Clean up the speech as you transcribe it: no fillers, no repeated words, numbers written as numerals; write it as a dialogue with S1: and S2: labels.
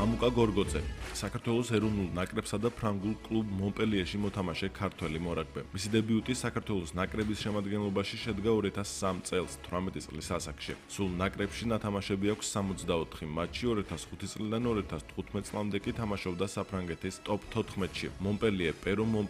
S1: მამუკა გორგოძე საქართველოს ეროვნულ ნაკრებსა და ფრანგულ კლუბ მონპელიეში მოთამაშე ქართველი მორაგბე. მისი დებიუტი საქართველოს ნაკრების შემადგენლობაში შედგა 2003 წელს 18 წლის ასაკში. სულ ნაკრებში ნათამაშები აქვს 64 მატჩი 2005 წლიდან 2015 წლამდე კი თამაშობდა საფრანგეთის ტოპ 14-ში. მონპელიე, პერო